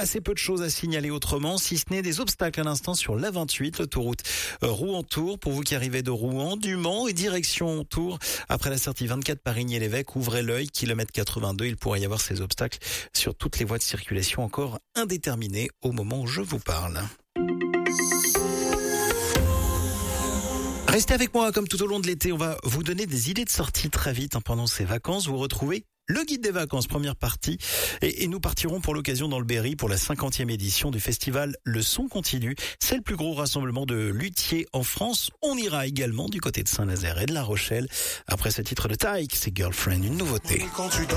assez peu de choses à signaler autrement, si ce n'est des obstacles à l'instant sur l'A28, l'autoroute Rouen-Tours. Pour vous qui arrivez de Rouen, du Mans et direction Tours, après la sortie 24 Parigny-l'Évêque, ouvrez l'œil, kilomètre 82. Il pourrait y avoir ces obstacles sur toutes les voies de circulation encore indéterminées au moment où je vous parle. Restez avec moi comme tout au long de l'été, on va vous donner des idées de sortie très vite pendant ces vacances. Vous retrouvez le guide des vacances, première partie. Et nous partirons pour l'occasion dans le Berry pour la 50e édition du festival Le Son Continu. C'est le plus gros rassemblement de luthiers en France. On ira également du côté de Saint-Nazaire et de La Rochelle. Après ce titre de Taïk, c'est Girlfriend, une nouveauté.